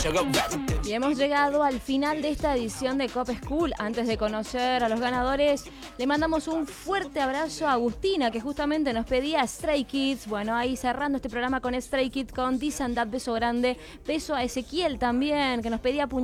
Y hemos llegado al final de esta edición de Cop School. Antes de conocer a los ganadores, le mandamos un fuerte abrazo a Agustina, que justamente nos pedía Stray Kids. Bueno, ahí cerrando este programa con Stray Kids, con This and That, beso grande. Beso a Ezequiel también, que nos pedía